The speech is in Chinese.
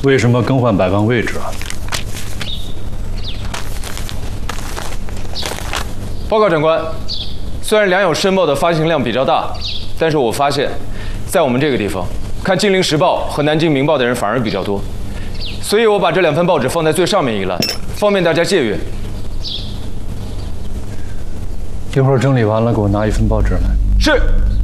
为什么更换摆放位置啊？ 报告长官，虽然两有申报的发行量比较大，但是我发现，在我们这个地方，看《金陵时报》和《南京明报》的人反而比较多，所以我把这2份报纸放在最上面一栏，方便大家借阅。 一会儿整理完了，给我拿1份报纸来。 是。